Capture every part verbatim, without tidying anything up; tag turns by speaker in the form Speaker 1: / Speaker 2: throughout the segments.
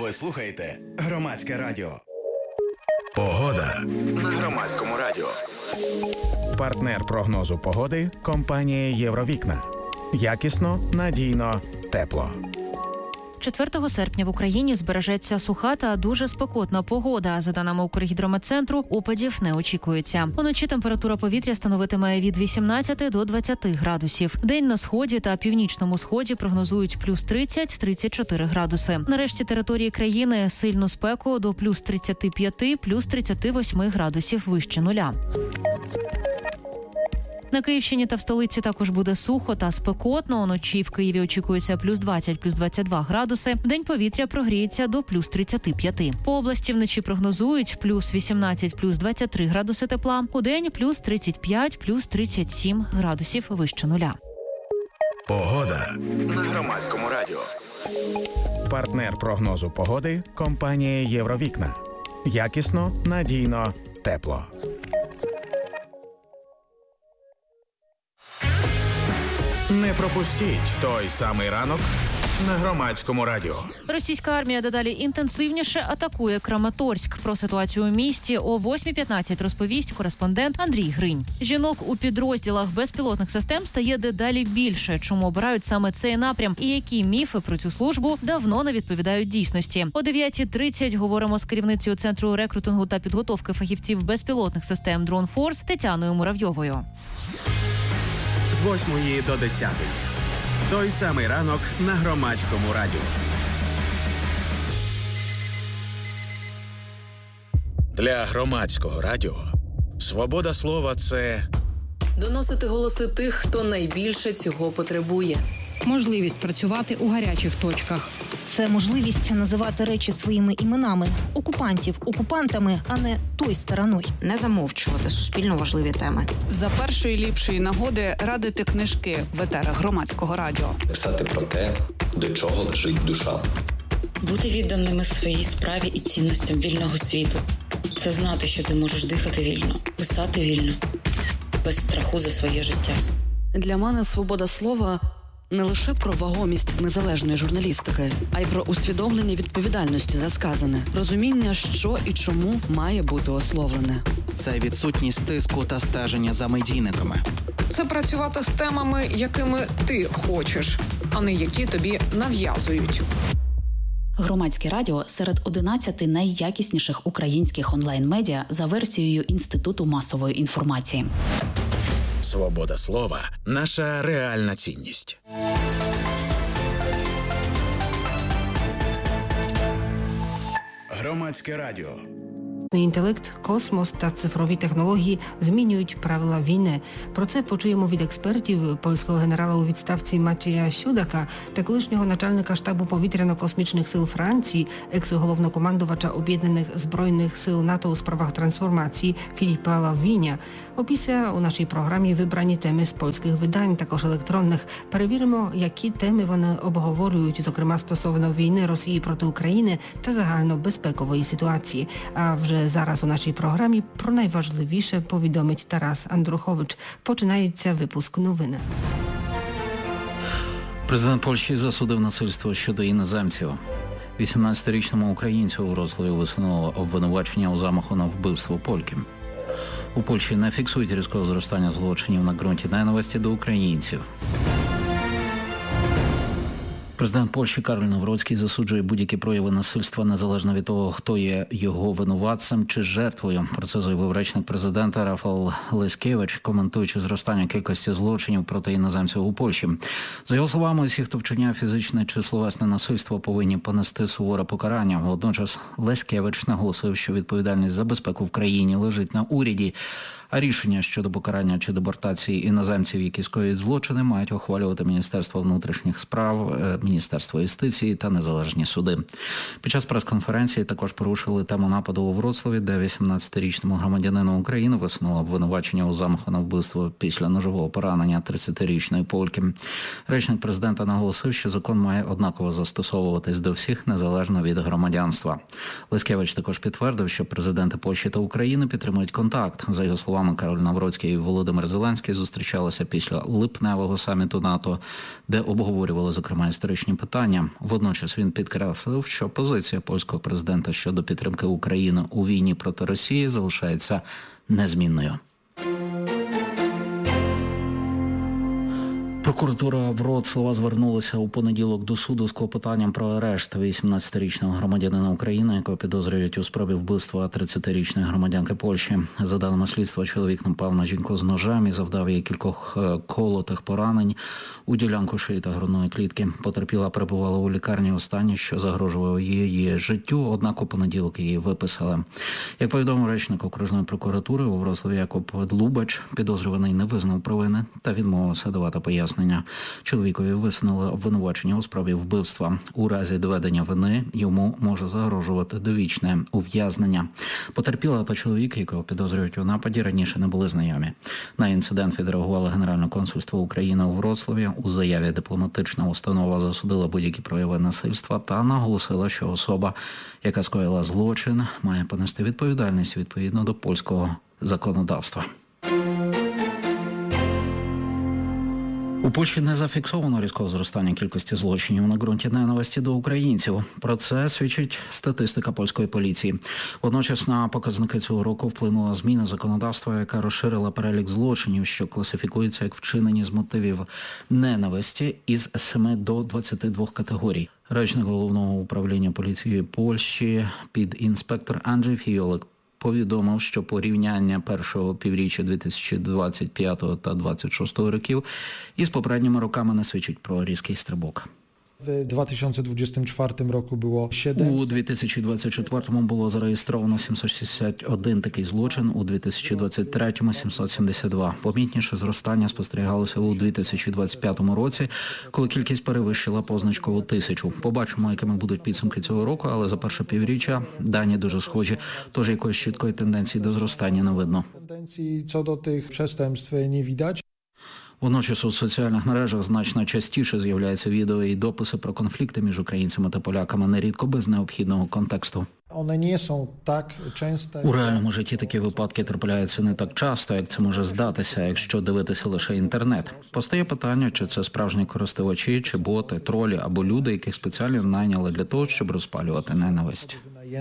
Speaker 1: Ви слухаєте Громадське радіо. Погода на Громадському радіо. Партнер прогнозу погоди – компанія «Євровікна». Якісно, надійно, тепло.
Speaker 2: четвертого серпня в Україні збережеться суха та дуже спекотна погода. За даними Укргідрометцентру, опадів не очікується. Уночі температура повітря становитиме від вісімнадцяти до двадцяти градусів. День на сході та північному сході прогнозують плюс тридцять - тридцять чотири градуси. На решті території країни сильну спеку до плюс тридцяти п'яти - плюс тридцяти восьми градусів вище нуля. На Київщині та в столиці також буде сухо та спекотно. Уночі в Києві очікується плюс двадцять - плюс двадцять два градуси. Вдень повітря прогріється до плюс тридцяти п'яти. По області вночі прогнозують плюс вісімнадцять - плюс двадцять три градуси тепла. Удень плюс тридцять п'ять - плюс тридцять сім градусів вище нуля.
Speaker 1: Погода на Громадському радіо. Партнер прогнозу погоди – компанія «Євровікна». Якісно, надійно, тепло. Не пропустіть той самий ранок на Громадському радіо.
Speaker 2: Російська армія дедалі інтенсивніше атакує Краматорськ. Про ситуацію у місті о восьмій п'ятнадцять розповість кореспондент Андрій Гринь. Жінок у підрозділах безпілотних систем стає дедалі більше. Чому обирають саме цей напрям і які міфи про цю службу давно не відповідають дійсності. О дев'ятій тридцять говоримо з керівницею Центру рекрутингу та підготовки фахівців безпілотних систем Drone Force Тетяною Муравйовою.
Speaker 3: З восьмої до десятої. Той самий ранок на Громадському радіо.
Speaker 1: Для Громадського радіо свобода слова – це
Speaker 4: доносити голоси тих, хто найбільше цього потребує.
Speaker 5: Можливість працювати у гарячих точках.
Speaker 6: Це можливість називати речі своїми іменами. Окупантів окупантами, а не той стороною.
Speaker 7: Не замовчувати суспільно важливі теми.
Speaker 8: За першої ліпшої нагоди радити книжки в етерах Громадського радіо.
Speaker 9: Писати про те, до чого лежить душа.
Speaker 10: Бути відданими своїй справі і цінностям вільного світу. Це знати, що ти можеш дихати вільно, писати вільно, без страху за своє життя.
Speaker 4: Для мене свобода слова – не лише про вагомість незалежної журналістики, а й про усвідомлення відповідальності за сказане, розуміння, що і чому має бути ословлене.
Speaker 11: Це відсутність тиску та стеження за медійниками.
Speaker 12: Це працювати з темами, якими ти хочеш, а не які тобі нав'язують.
Speaker 13: Громадське радіо серед одинадцяти найякісніших українських онлайн-медіа за версією Інституту масової інформації.
Speaker 1: Свобода слова – наша реальна цінність. Громадське радіо.
Speaker 5: Інтелект, космос та цифрові технології змінюють правила війни. Про це почуємо від експертів польського генерала у відставці Матія Сюдака та колишнього начальника штабу повітряно-космічних сил Франції, екс-головнокомандувача Об'єднаних Збройних сил НАТО у справах трансформації Філіпа Лавіня. Опісля у нашій програмі вибрані теми з польських видань, також електронних. Перевіримо, які теми вони обговорюють, зокрема стосовно війни Росії проти України та загальнобезпекової ситуації. А вже зараз у нашій програмі про найважливіше повідомить Тарас Андрухович. Починається випуск новин.
Speaker 14: Президент Польщі засудив насильство щодо іноземців. вісімнадцятирічному українцю у Вроцлаві висунуло обвинувачення у замаху на вбивство польки. У Польщі не фіксують різкого зростання злочинів на ґрунті ненависті до українців. Президент Польщі Кароль Навроцький засуджує будь-які прояви насильства незалежно від того, хто є його винуватцем чи жертвою. Про це заявив речник президента Рафал Лескевич, коментуючи зростання кількості злочинів проти іноземців у Польщі. За його словами, усі, хто вчиняє фізичне чи словесне насильство, повинні понести суворе покарання. Водночас Лескевич наголосив, що відповідальність за безпеку в країні лежить на уряді, а рішення щодо покарання чи депортації іноземців, які скоюють злочини, мають ухвалювати Міністерство внутрішніх справ, Міністерство юстиції та незалежні суди. Під час прес-конференції також порушили тему нападу у Вроцлаві, де вісімнадцятирічному громадянину України висунуло обвинувачення у замаху на вбивство після ножового поранення тридцятирічної польки. Речник президента наголосив, що закон має однаково застосовуватись до всіх, незалежно від громадянства. Лескевич також підтвердив, що президенти Польщі та України підтримують контакт. За його словами, Кароль Навроцький і Володимир Зеленський зустрічалися після липневого саміту НАТО, де обговорювали, зокрема, історичну внутрішні питання. Водночас він підкреслив, що позиція польського президента щодо підтримки України у війні проти Росії залишається незмінною. Прокуратура Вроцлава звернулася у понеділок до суду з клопотанням про арешт вісімнадцятирічного громадянина України, якого підозрюють у спробі вбивства тридцятирічної громадянки Польщі. За даними слідства, чоловік напав на жінку з ножем і завдав їй кількох колотих поранень у ділянку шиї та грудної клітки. Потерпіла перебувала у лікарні у стані, що загрожував її життю, однак у понеділок її виписали. Як повідомив речник окружної прокуратури у Вроцлаві Якуб Длубач, підозрюваний не визнав провини та відмовився давати пояснення. Чоловікові висунули обвинувачення у спробі вбивства. У разі доведення вини йому може загрожувати довічне ув'язнення. Потерпіла та чоловік, якого підозрюють у нападі, раніше не були знайомі. На інцидент відреагувало Генеральне консульство України у Вроцлаві. У заяві дипломатична установа засудила будь-які прояви насильства та наголосила, що особа, яка скоїла злочин, має понести відповідальність відповідно до польського законодавства. У Польщі не зафіксовано різкого зростання кількості злочинів на ґрунті ненависті до українців. Про це свідчить статистика польської поліції. Водночас на показники цього року вплинула зміна законодавства, яка розширила перелік злочинів, що класифікуються як вчинені з мотивів ненависті із семи до двадцяти двох категорій. Речник головного управління поліції Польщі підінспектор Анджей Фіолик повідомив, що порівняння першого півріччя дві тисячі двадцять п'ятого та двадцять шостого років із попередніми роками не свідчить про різкий стрибок.
Speaker 15: В дві тисячі двадцять четвертому року було сім.
Speaker 14: У дві тисячі двадцять четвертому було зареєстровано сімсот шістдесят один такий злочин, у дві тисячі двадцять третьому – сімсот сімдесят два. Помітніше зростання спостерігалося у дві тисячі двадцять п'ятому році, коли кількість перевищила позначкову тисячу. Побачимо, якими будуть підсумки цього року, але за перше півріччя дані дуже схожі, тож якоїсь чіткої тенденції до зростання не видно.
Speaker 15: Тенденції щодо тих przestępstw не widać.
Speaker 14: Водночас у соціальних мережах значно частіше з'являються відео і дописи про конфлікти між українцями та поляками, нерідко без необхідного контексту.
Speaker 15: Вони не są так часто.
Speaker 14: У реальному житті такі випадки трапляються не так часто, як це може здатися, якщо дивитися лише інтернет. Постає питання, чи це справжні користувачі, чи боти, тролі або люди, яких спеціально найняли для того, щоб розпалювати ненависть.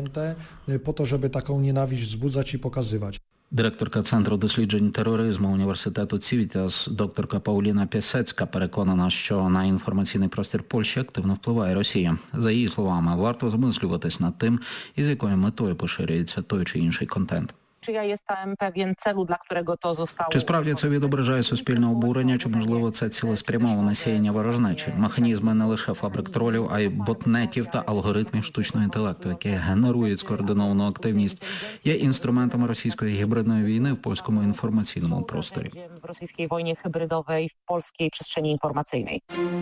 Speaker 15: По то, щоб таку ненависть збуdzać і показувати.
Speaker 14: Директорка Центру досліджень тероризму університету Цівітас, докторка Пауліна Пісецька, переконана, що на інформаційний простір Польщі активно впливає Росія. За її словами, варто замислюватись над тим, із якою метою поширюється той чи інший контент.
Speaker 16: Чи я єстем певен целу, для якого то zostało?
Speaker 14: Чи справді це відображає суспільне обурення, чи, можливо, це цілеспрямоване сіяння ворожнечі? Механізми не лише фабрик тролів, а й ботнетів та алгоритмів штучного інтелекту, які генерують скоординовану активність, є інструментами російської гібридної війни в польському інформаційному просторі.
Speaker 16: В російській війні гібридовій в польській przestrzeni інформаційній.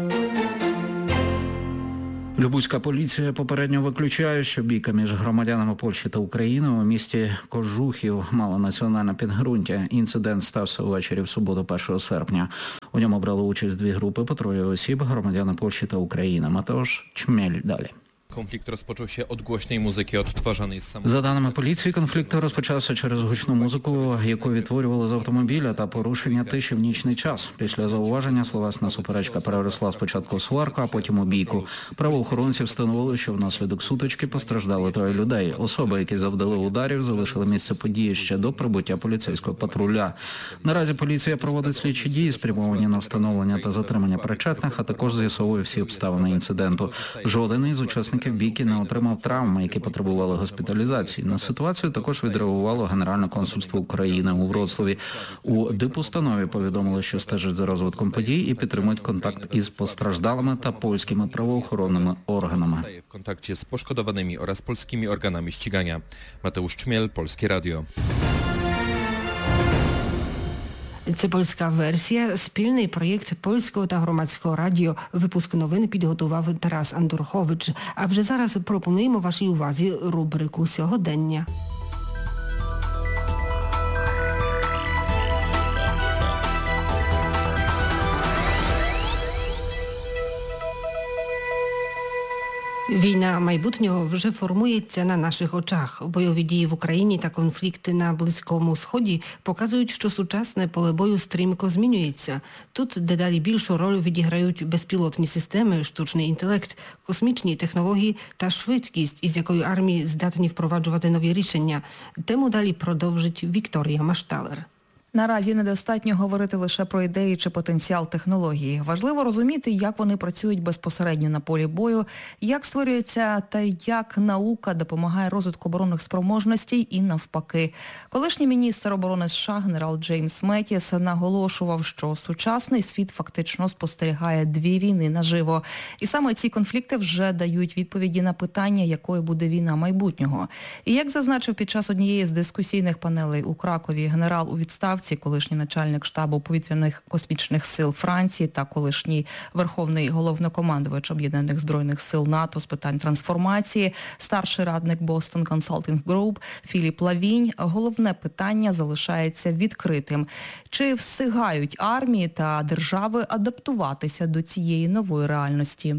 Speaker 14: Любузька поліція попередньо виключає, що бійка між громадянами Польщі та України у місті Кожухів мала національне підґрунтя. Інцидент стався увечері в суботу, першого серпня. У ньому брали участь дві групи по троє осіб, громадяни Польщі та України. Матеуш Чмель далі.
Speaker 17: Конфлікт розпочався від гучної музики, відтвореної з самого...
Speaker 14: За даними поліції, конфлікт розпочався через гучну музику, яку відтворювали з автомобіля, та порушення тиші в нічний час. Після зауваження словесна суперечка переросла спочатку в сварку, а потім у бійку. Правоохоронці встановили, що внаслідок сутички постраждали троє людей. Особи, які завдали ударів, залишили місце події ще до прибуття поліцейського патруля. Наразі поліція проводить слідчі дії, спрямовані на встановлення та затримання причетних, а також з'ясовує всі обставини інциденту. Жоден із учасників бійки не отримав травми, які потребували госпіталізації. На ситуацію також відреагувало Генеральне консульство України у Вроцлаві. У дипустанові повідомили, що стежать за розвитком подій і підтримують контакт із постраждалими та польськими правоохоронними органами.
Speaker 17: В контакті з пошкодованими oraz польськими органами ścigania. Mateusz Czmiel, Polskie Radio.
Speaker 5: Це польська версія. Спільний проєкт Польського та Громадського радіо. Випуск новин підготував Тарас Андурхович. А вже зараз пропонуємо вашій увазі рубрику «Сьогодення». Війна майбутнього вже формується на наших очах. Бойові дії в Україні та конфлікти на Близькому Сході показують, що сучасне поле бою стрімко змінюється. Тут дедалі більшу роль відіграють безпілотні системи, штучний інтелект, космічні технології та швидкість, із якою армії здатні впроваджувати нові рішення. Тему далі продовжить Вікторія Машталер.
Speaker 18: Наразі недостатньо говорити лише про ідеї чи потенціал технології. Важливо розуміти, як вони працюють безпосередньо на полі бою, як створюється та як наука допомагає розвитку оборонних спроможностей і навпаки. Колишній міністр оборони США генерал Джеймс Меттіс наголошував, що сучасний світ фактично спостерігає дві війни наживо. І саме ці конфлікти вже дають відповіді на питання, якою буде війна майбутнього. І як зазначив під час однієї з дискусійних панелей у Кракові генерал у відставці, колишній начальник штабу повітряних космічних сил Франції та колишній верховний головнокомандувач Об'єднаних Збройних сил НАТО з питань трансформації, старший радник Boston Consulting Group Філіп Лавінь, головне питання залишається відкритим. Чи встигають армії та держави адаптуватися до цієї нової реальності?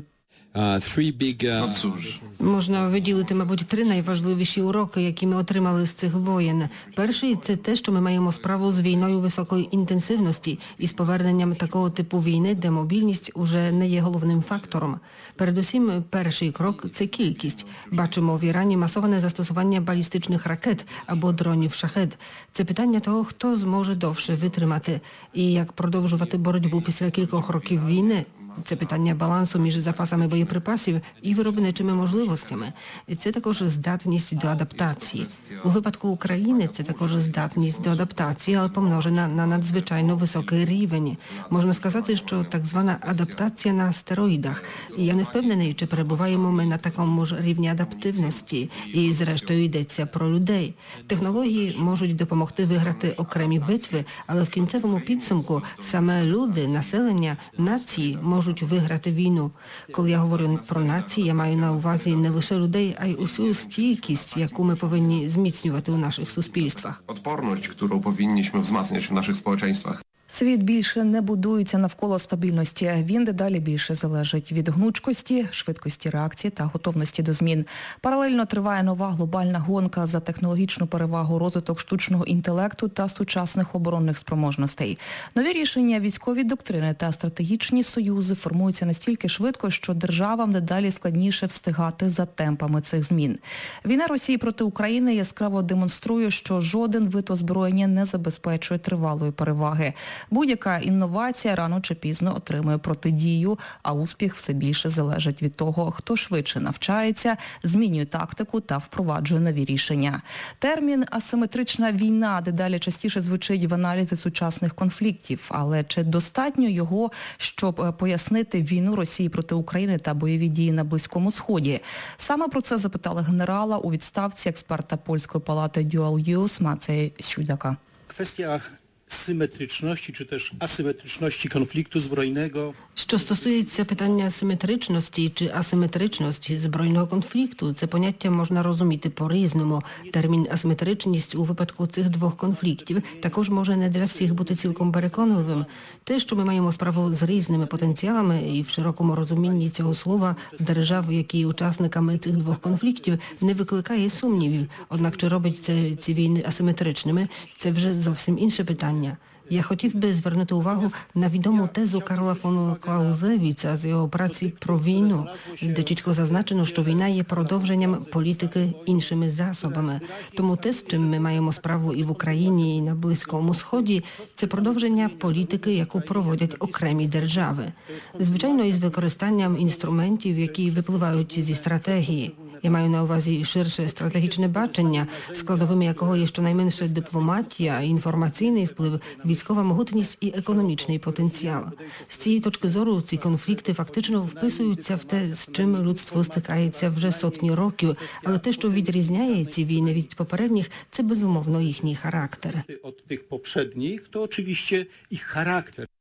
Speaker 5: Можна виділити, мабуть, три найважливіші уроки, які ми отримали з цих воєн. Перший – це те, що ми маємо справу з війною високої інтенсивності і з поверненням такого типу війни, де мобільність уже не є головним фактором. Передусім, перший крок – це кількість. Бачимо в Ірані масоване застосування балістичних ракет або дронів «Шахед». Це питання того, хто зможе довше витримати і як продовжувати боротьбу після кількох років війни. Це питання балансу між запасами боєприпасів і виробничими можливостями. І це також здатність до адаптації. У випадку України це також здатність до адаптації, але помножена на надзвичайно високий рівень. Можна сказати, що так звана адаптація на стероїдах. І я не впевнений, чи перебуваємо ми на такому ж рівні адаптивності. І зрештою йдеться про людей. Технології можуть допомогти виграти окремі битви, але в кінцевому підсумку саме люди, населення, нації можуть виграти війну. Коли я говорю про нації, я маю на увазі не лише людей, а й усю стійкість, яку ми повинні зміцнювати у наших суспільствах.
Speaker 19: Odporność, którą powinniśmy wzmacniać w naszych społeczeństwach.
Speaker 18: Світ більше не будується навколо стабільності. Він дедалі більше залежить від гнучкості, швидкості реакції та готовності до змін. Паралельно триває нова глобальна гонка за технологічну перевагу, розвиток штучного інтелекту та сучасних оборонних спроможностей. Нові рішення, військові доктрини та стратегічні союзи формуються настільки швидко, що державам дедалі складніше встигати за темпами цих змін. Війна Росії проти України яскраво демонструє, що жоден вид озброєння не забезпечує тривалої переваги. Будь-яка інновація рано чи пізно отримує протидію, а успіх все більше залежить від того, хто швидше навчається, змінює тактику та впроваджує нові рішення. Термін «асиметрична війна» дедалі частіше звучить в аналізі сучасних конфліктів, але чи достатньо його, щоб пояснити війну Росії проти України та бойові дії на Близькому Сході? Саме про це запитали генерала у відставці експерта Польської палати Dual Use Macieja Siudaka.
Speaker 20: Kwestia symetryczności czy też asymetryczności konfliktu zbrojnego.
Speaker 5: Що стосується питання симетричності чи асиметричності збройного конфлікту, це поняття можна розуміти по-різному. Термін асиметричність у випадку цих двох конфліктів також може не для всіх бути цілком переконливим. Те, що ми маємо справу з різними потенціалами і в широкому розумінні цього слова держав, які є учасниками цих двох конфліктів, не викликає сумнівів. Однак чи робить це ці війни асиметричними, це вже зовсім інше питання. Я хотів би звернути увагу на відому тезу Карла фон Клаузевіца з його праці про війну, де чітко зазначено, що війна є продовженням політики іншими засобами. Тому те, з чим ми маємо справу і в Україні, і на Близькому Сході, це продовження політики, яку проводять окремі держави. Звичайно, із використанням інструментів, які випливають зі стратегії. Я маю на увазі ширше стратегічне бачення, складовими якого є щонайменше дипломатія, інформаційний вплив, військова могутність і економічний потенціал. З цієї точки зору ці конфлікти фактично вписуються в те, з чим людство стикається вже сотні років, але те, що відрізняє ці війни від попередніх, це безумовно їхній характер.
Speaker 20: Od tych poprzednich to oczywiście ich charakter.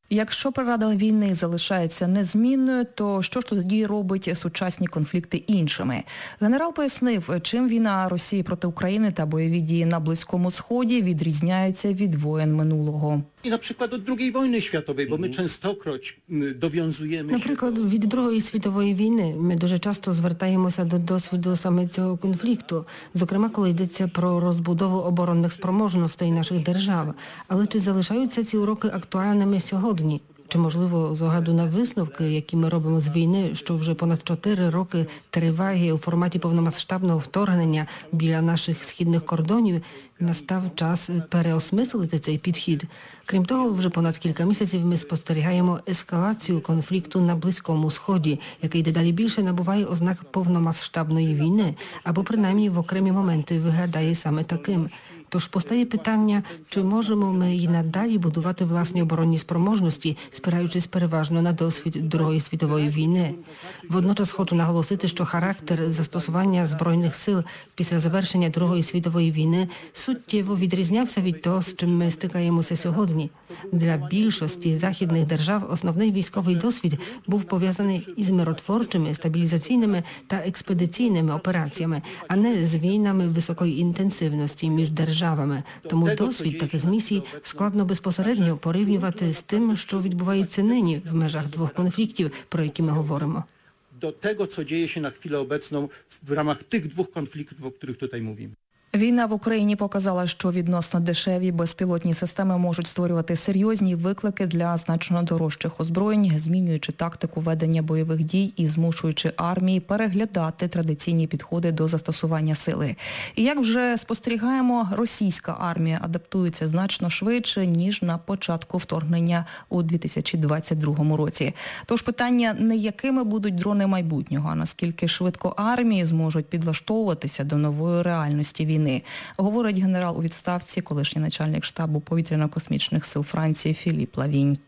Speaker 18: Якщо прирада війни залишається незмінною, то що ж тоді робить сучасні конфлікти іншими? Генерал пояснив, чим війна Росії проти України та бойові дії на Близькому Сході відрізняються від воєн минулого.
Speaker 20: І, наприклад, від Другої війни світової, бо ми частокроć дов'язуємо...
Speaker 5: Наприклад, від Другої світової війни ми дуже часто звертаємося до досвіду саме цього конфлікту, зокрема, коли йдеться про розбудову оборонних спроможностей наших держав. Але чи залишаються ці уроки актуальними сьогодні? Чи, можливо, з огляду на висновки, які ми робимо з війни, що вже понад чотири роки триває у форматі повномасштабного вторгнення біля наших східних кордонів, настав час переосмислити цей підхід. Крім того, вже понад кілька місяців ми спостерігаємо ескалацію конфлікту на Близькому Сході, який дедалі більше набуває ознак повномасштабної війни, або принаймні в окремі моменти виглядає саме таким. Тож постає питання, чи можемо ми і надалі будувати власні оборонні спроможності, спираючись переважно на досвід Другої світової війни. Водночас хочу наголосити, що характер застосування Збройних сил після завершення Другої світової війни суттєво відрізнявся від того, з чим ми стикаємося сьогодні. Для більшості західних держав основний військовий досвід був пов'язаний із миротворчими, стабілізаційними та експедиційними операціями, а не з війнами високої інтенсивності між державами. Тому досвід таких місій складно безпосередньо порівнювати з тим, що відбувається нині в межах двох конфліктів, про які ми говоримо.
Speaker 20: До того, що діється на хвилю обecną в рамках тих двох конфліктів, про яких тут mówimy.
Speaker 18: Війна в Україні показала, що відносно дешеві безпілотні системи можуть створювати серйозні виклики для значно дорожчих озброєнь, змінюючи тактику ведення бойових дій і змушуючи армії переглядати традиційні підходи до застосування сили. І як вже спостерігаємо, російська армія адаптується значно швидше, ніж на початку вторгнення у дві тисячі двадцять другому році. Тож питання не якими будуть дрони майбутнього, а наскільки швидко армії зможуть підлаштовуватися до нової реальності війни. Говорить генерал у відставці, колишній начальник штабу повітряно-космічних сил Франції Філіп Лавінь.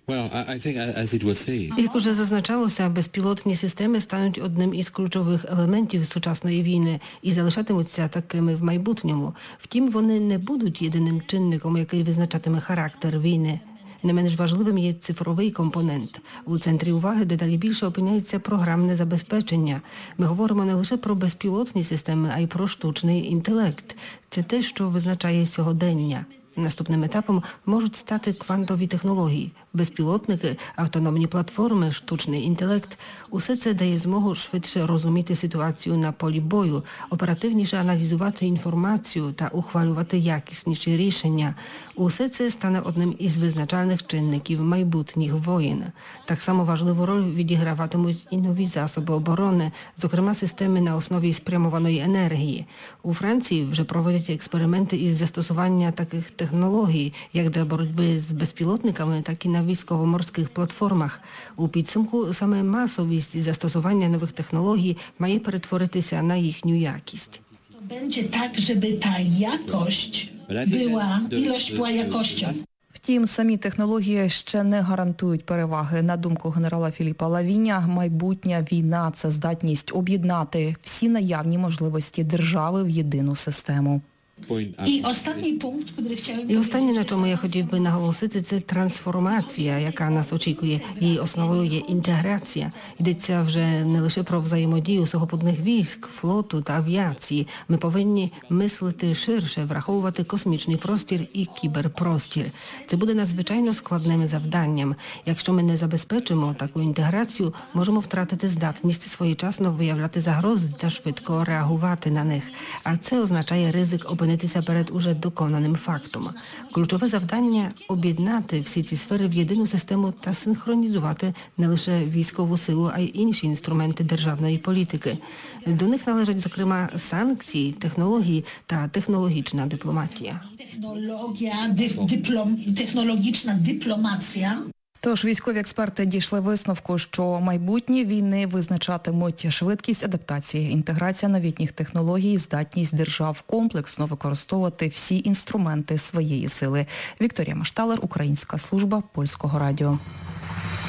Speaker 5: Як уже зазначалося, безпілотні системи стануть одним із ключових елементів сучасної війни і залишатимуться такими в майбутньому. Втім, вони не будуть єдиним чинником, який визначатиме характер війни. Не менш важливим є цифровий компонент. У центрі уваги дедалі більше опиняється програмне забезпечення. Ми говоримо не лише про безпілотні системи, а й про штучний інтелект. Це те, що визначає сьогодення. Наступним етапом можуть стати квантові технології, безпілотники, автономні платформи, штучний інтелект. Усе це дає змогу швидше розуміти ситуацію на полі бою, оперативніше аналізувати інформацію та ухвалювати якісніші рішення. Усе це стане одним із визначальних чинників майбутніх воєн. Так само важливу роль відіграватимуть і нові засоби оборони, зокрема системи на основі спрямованої енергії. У Франції вже проводять експерименти із застосування таких технологій, як для боротьби з безпілотниками, так і на військово-морських платформах. У підсумку саме масовість застосування нових технологій має перетворитися на їхню якість.
Speaker 21: Będzie tak, żeby ta jakość była, ilość była jakością.
Speaker 18: Втім, самі технології ще не гарантують переваги. На думку генерала Філіпа Лавіня, майбутня війна – це здатність об'єднати всі наявні можливості держави в єдину систему.
Speaker 21: І останній пункт, який хотів...
Speaker 5: І останнє, на чому я хотів би наголосити, це трансформація, яка нас очікує. Її основою є інтеграція. Йдеться вже не лише про взаємодію сухопутних військ, флоту та авіації. Ми повинні мислити ширше, враховувати космічний простір і кіберпростір. Це буде надзвичайно складним завданням. Якщо ми не забезпечимо таку інтеграцію, можемо втратити здатність своєчасно виявляти загрози та швидко реагувати на них. А це означає ризик опинитися перед уже доконаним фактом. Ключове завдання – об'єднати всі ці сфери в єдину систему та синхронізувати не лише військову силу, а й інші інструменти державної політики. До них належать, зокрема, санкції, технології та технологічна дипломатія.
Speaker 21: Технологія, диплом, технологічна дипломатія.
Speaker 18: Тож військові експерти дійшли висновку, що майбутні війни визначатимуть швидкість адаптації, інтеграція новітніх технологій, здатність держав комплексно використовувати всі інструменти своєї сили. Вікторія Машталер, Українська служба Польського радіо.